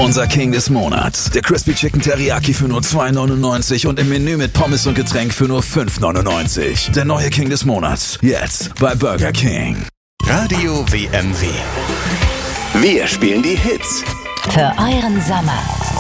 Unser King des Monats. Der Crispy Chicken Teriyaki für nur $2,99 und im Menü mit Pommes und Getränk für nur $5,99. Der neue King des Monats. Jetzt bei Burger King. Radio WMW. Wir spielen die Hits. Für euren Sommer.